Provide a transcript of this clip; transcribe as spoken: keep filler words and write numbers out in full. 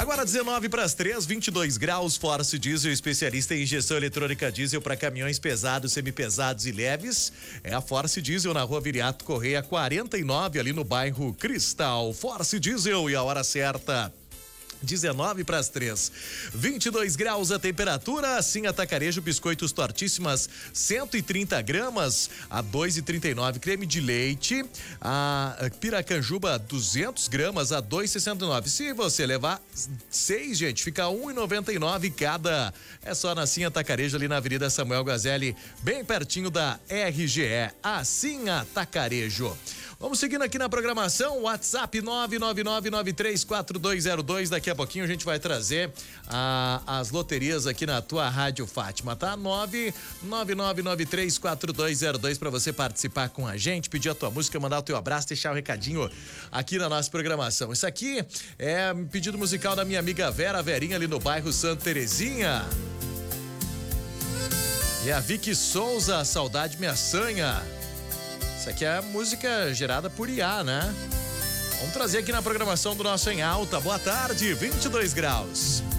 Agora dezenove para as três, vinte e dois graus, Force Diesel, especialista em injeção eletrônica diesel para caminhões pesados, semipesados e leves. É a Force Diesel na rua Viriato Correia quarenta e nove, ali no bairro Cristal. Force Diesel e a hora certa. dezenove para as três, vinte e dois graus a temperatura. Sim, Atacarejo, biscoitos tortíssimas, cento e trinta gramas a dois e trinta e nove. Creme de leite, a Piracanjuba, duzentos gramas a dois e sessenta e nove. Se você levar seis, gente, fica um e noventa e nove cada. É só na Sim Atacarejo, ali na Avenida Samuel Gazelli, bem pertinho da R G E. A Sim Atacarejo. Vamos seguindo aqui na programação, WhatsApp nove nove nove nove três quatro dois zero dois. Daqui a pouquinho a gente vai trazer a, as loterias aqui na tua Rádio Fátima, tá? nove nove nove nove três quatro dois zero dois para você participar com a gente, pedir a tua música, mandar o teu abraço, deixar o um recadinho aqui na nossa programação. Isso aqui é pedido musical da minha amiga Vera, a Verinha, ali no bairro Santa Terezinha. E a Vicky Souza, Saudade Me Assanha. Isso aqui é a música gerada por I A, né? Vamos trazer aqui na programação do nosso Em Alta. Boa tarde, vinte e dois graus.